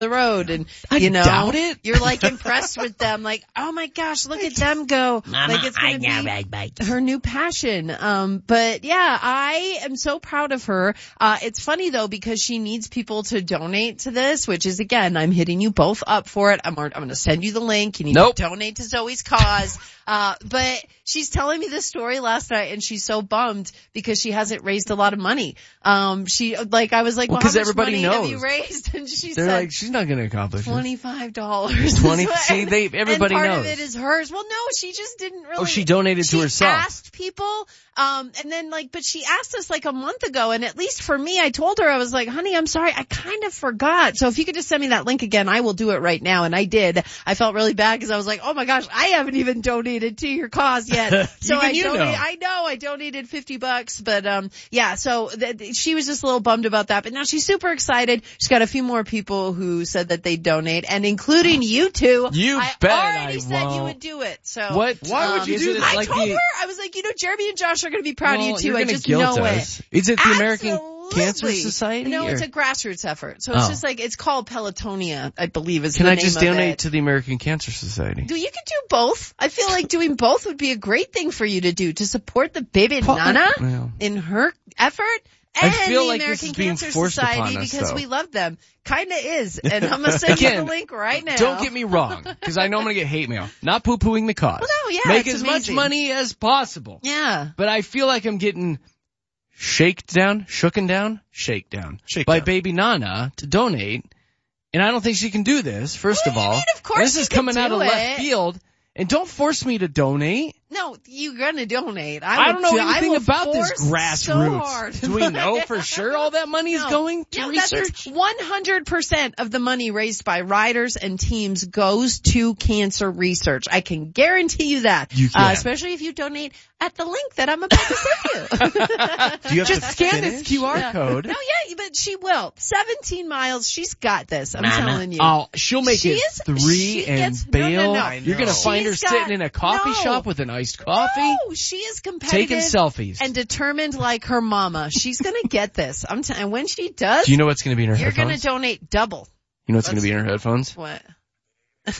the road, and I doubt it. you're like impressed with them, like, oh my gosh, look at them go. Mama, like it's gonna be her new passion. But yeah, I am so proud of her. It's funny though, because she needs people to donate to this, which is, again, I'm hitting you both up for it. I'm going to send you the link. You need to donate to Zoe's cause. But she's telling me this story last night, and she's so bummed because she hasn't raised a lot of money. I was like, well, how much everybody money knows. have you raised? And she They're said, like, she's not going to accomplish it. $25. See, everybody and part knows. of it is hers. Well, no, she just didn't really. Oh, she donated to herself. She asked people, and then but she asked us like a month ago, and at least for me, I told her, I was like, honey, I'm sorry, I kind of forgot. So if you could just send me that link again, I will do it right now. And I did. I felt really bad because I was like, oh my gosh, I haven't even donated to your cause yet. So I donated $50, but yeah, so she was just a little bummed about that, but now she's super excited. She's got a few more people who said that they'd donate, and including you two. I already said you would do it. So what? Why would you do that? I told her, I was like, Jeremy and Josh are going to be proud of you too. I just know it. Is it the American Cancer Society? No, it's a grassroots effort. So it's just like, it's called Pelotonia, I believe is the name of it. Can I just donate to the American Cancer Society? You could do both. I feel like doing both would be a great thing for you to do, to support the baby Nana in her effort. And I feel the like American this is being Cancer forced Society, upon us, because though. we love them. Kinda is. And I'm going to send you the link right now. Don't get me wrong, because I know I'm going to get hate mail. Not poo-pooing the cause. Well, no, yeah, Make it's as amazing. much money as possible. Yeah. But I feel like I'm getting shooken down by baby Nana to donate. And I don't think she can do this, first of all. Mean, of course this is coming out of left field. And don't force me to donate. No, you're going to donate. I don't know anything about this grassroots. So do we know for sure all that money is going to research? 100% of the money raised by riders and teams goes to cancer research. I can guarantee you that. You can. Especially if you donate at the link that I'm about to send you. Do you have just scan this QR code? No, yeah, but she will. 17 miles. She's got this. I'm telling you. Oh, she'll make it 3 and bail. No. You're going to find her sitting in a coffee shop with an iced coffee. No, she is competitive. Taking selfies. And determined like her mama. She's going to get this. And when she does. Do you know what's going to be in her headphones? You're going to donate double. You know what's going to be in her headphones? What?